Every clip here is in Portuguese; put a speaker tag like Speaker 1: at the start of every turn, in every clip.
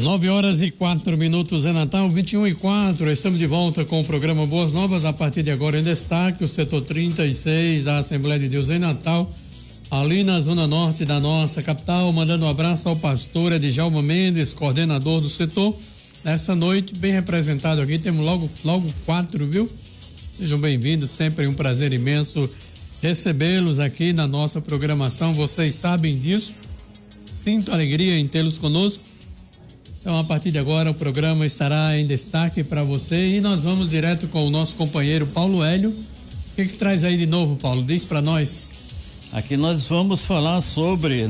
Speaker 1: 9h04 em Natal, 21h04. Estamos de volta com o programa Boas Novas. A partir de agora, em destaque, o setor 36 da Assembleia de Deus em Natal, ali na zona norte da nossa capital. Mandando um abraço ao pastor Edjalma Mendes, coordenador do setor. Nessa noite, bem representado aqui, temos logo 4, viu? Sejam bem-vindos, sempre um prazer imenso recebê-los aqui na nossa programação. Vocês sabem disso. Sinto alegria em tê-los conosco. Então, a partir de agora, o programa estará em destaque para você e nós vamos direto com o nosso companheiro Paulo Hélio. O que traz aí de novo, Paulo? Diz para nós.
Speaker 2: Aqui nós vamos falar sobre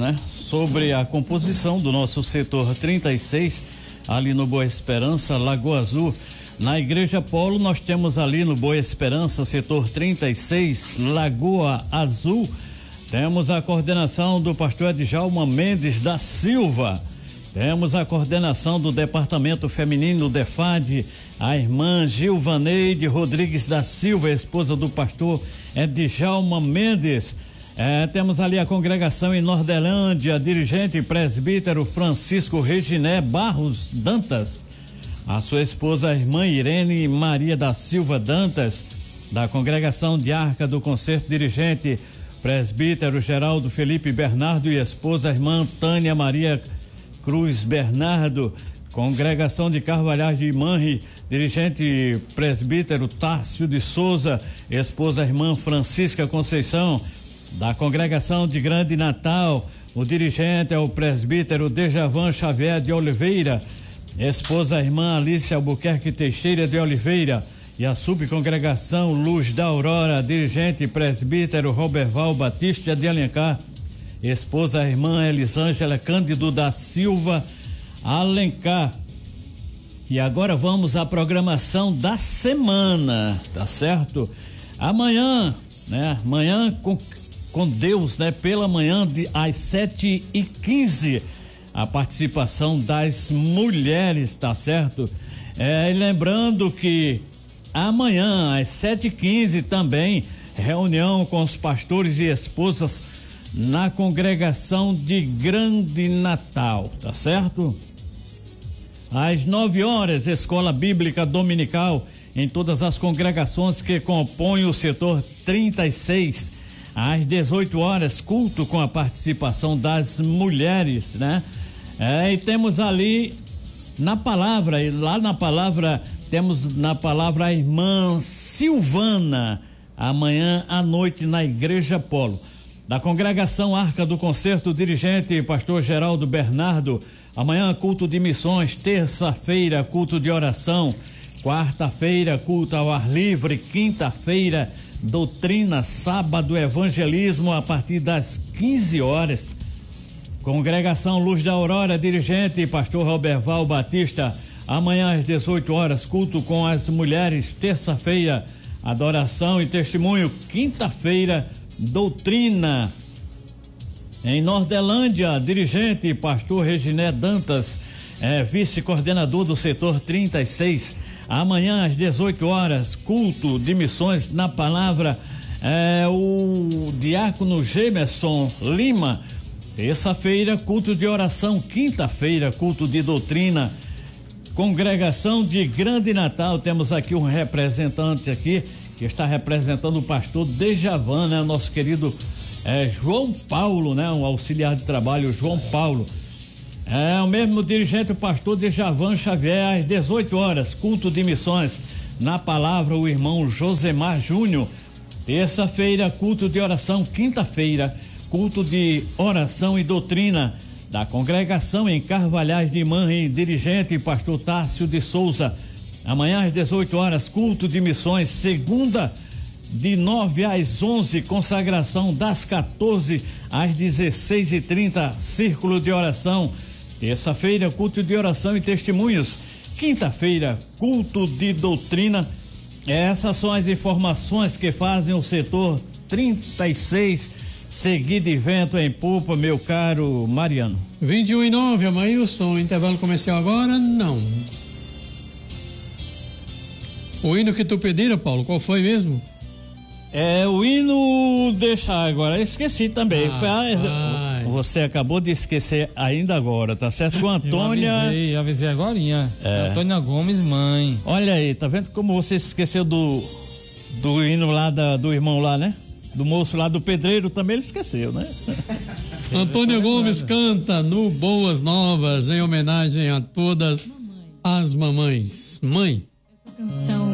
Speaker 2: a composição do nosso setor 36, ali no Boa Esperança, Lagoa Azul. Na Igreja Polo, nós temos ali no Boa Esperança, setor 36, Lagoa Azul, temos a coordenação do pastor Edjalma Mendes da Silva. Temos a coordenação do Departamento Feminino DEFAD, a irmã Gilvaneide Rodrigues da Silva, esposa do pastor Edjalma Mendes. Temos ali a congregação em Nordelândia, dirigente presbítero Francisco Reginé Barros Dantas. A sua esposa, a irmã Irene Maria da Silva Dantas, da congregação de Arca do Concerto, dirigente presbítero Geraldo Felipe Bernardo e esposa, a irmã Tânia Maria Cruz Bernardo, congregação de Carvalhais de Manri, dirigente presbítero Tárcio de Souza, esposa a irmã Francisca Conceição, da congregação de Grande Natal, o dirigente é o presbítero Dejavan Xavier de Oliveira, esposa a irmã Alice Albuquerque Teixeira de Oliveira, e a subcongregação Luz da Aurora, dirigente presbítero Roberval Batista de Alencar, esposa a irmã Elisângela Cândido da Silva Alencar. E agora vamos à programação da semana, tá certo? Amanhã, Amanhã com Deus, pela manhã às 7h15, a participação das mulheres, tá certo? E lembrando que amanhã às 7h15 também, reunião com os pastores e esposas na congregação de Grande Natal, tá certo? Às 9h, escola bíblica dominical em todas as congregações que compõem o setor 36. Às 18h, culto com a participação das mulheres, e temos ali na palavra, e lá na palavra, temos na palavra a irmã Silvana, amanhã à noite na Igreja Polo. Da congregação Arca do Concerto, dirigente pastor Geraldo Bernardo, amanhã culto de missões, terça-feira culto de oração, quarta-feira culto ao ar livre, quinta-feira doutrina, sábado evangelismo a partir das 15h. Congregação Luz da Aurora, dirigente pastor Roberval Batista, amanhã às 18h culto com as mulheres, terça-feira adoração e testemunho, quinta-feira doutrina. Em Nordelândia, dirigente pastor Reginé Dantas, vice-coordenador do setor 36, amanhã às 18h, culto de missões na palavra, o diácono Gemerson Lima, terça-feira culto de oração, quinta-feira culto de doutrina. Congregação de Grande Natal, temos aqui um representante aqui que está representando o pastor Dejavan, nosso querido João Paulo, um auxiliar de trabalho, João Paulo. O mesmo dirigente, o pastor Dejavan Xavier, às 18h, culto de missões na palavra, o irmão Josemar Júnior. Terça-feira, culto de oração, quinta-feira, culto de oração e doutrina da congregação em Carvalhais de Manri, dirigente pastor Tárcio de Souza. Amanhã às 18h, culto de missões, segunda de 9 às 11, consagração das 14 às 16h30, círculo de oração. Terça-feira, culto de oração e testemunhos. Quinta-feira, culto de doutrina. Essas são as informações que fazem o setor 36 seguir de vento em popa, meu caro Mariano.
Speaker 1: 21h09, Amailson, intervalo comercial agora? Não. O hino que tu pedira, Paulo, qual foi mesmo?
Speaker 2: O hino, deixa agora, esqueci também. você acabou de esquecer ainda agora, tá certo? Com a Antônia.
Speaker 3: Eu avisei agorinha. Antônia Gomes, mãe.
Speaker 2: Olha aí, tá vendo como você se esqueceu do hino lá do irmão lá, né? Do moço lá do pedreiro também ele esqueceu, né?
Speaker 1: Antônia Gomes canta no Boas Novas em homenagem a todas as mamães. Mãe.
Speaker 4: Essa canção,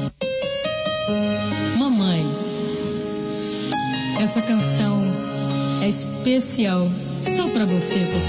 Speaker 4: mamãe, essa canção é especial só pra você, porque